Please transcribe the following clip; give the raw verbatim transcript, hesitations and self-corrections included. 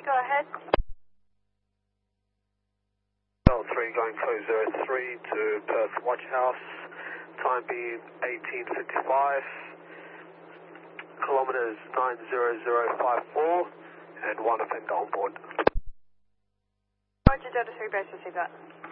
three, go ahead. Delta three going close zero three to Perth Watch House, time being eighteen fifty-five, kilometers nine zero zero five four, and one offender on board. Roger, Delta three, base, receive that.